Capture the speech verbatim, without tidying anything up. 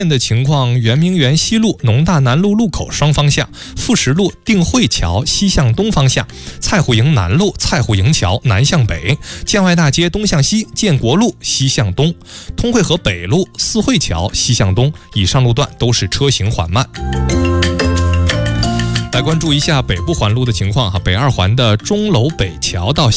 的情况，圆明园西路农大南路路口双方向，富石路定慧桥西向东方向，蔡户营南路蔡户营桥南向北，建外大街东向西，建国路西向东，通惠河北路四惠桥西向东，以上路段都是车行缓慢。来关注一下北部环路的情况哈，北二环的钟楼北桥到